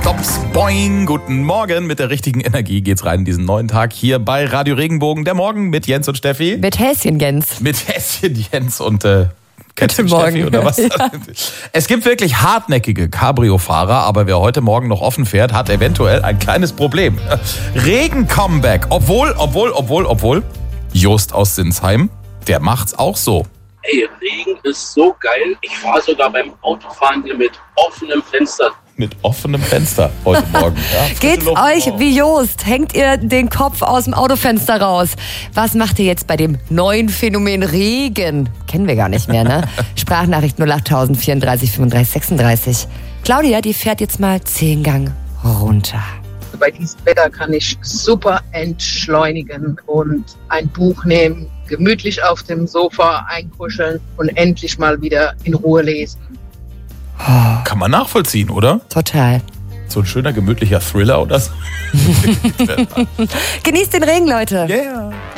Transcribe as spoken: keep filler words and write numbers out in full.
Stops, boing, guten Morgen. Mit der richtigen Energie geht's rein in diesen neuen Tag hier bei Radio Regenbogen. Der Morgen mit Jens und Steffi. Mit Häschen Jens. Mit Häschen Jens und äh, Guten Steffi Morgen. oder was? Ja. Es gibt wirklich hartnäckige Cabrio-Fahrer, aber wer heute Morgen noch offen fährt, hat eventuell ein kleines Problem. Regen-Comeback. Obwohl, obwohl, obwohl, obwohl, Jost aus Sinsheim, der macht's auch so. Ey, Regen ist so geil. Ich fahre sogar beim Autofahren hier mit offenem Fenster. Mit offenem Fenster heute Morgen. Ja, Geht's Luft. euch wie Jost? Hängt ihr den Kopf aus dem Autofenster raus? Was macht ihr jetzt bei dem neuen Phänomen Regen? Kennen wir gar nicht mehr, ne? Sprachnachricht null acht vierunddreißig fünfunddreißig sechsunddreißig. Claudia, die fährt jetzt mal zehn Gang runter. Bei diesem Wetter kann ich super entschleunigen und ein Buch nehmen, gemütlich auf dem Sofa einkuscheln und endlich mal wieder in Ruhe lesen. Kann man nachvollziehen, oder? Total. So ein schöner, gemütlicher Thriller oder so. Genießt den Regen, Leute. Yeah.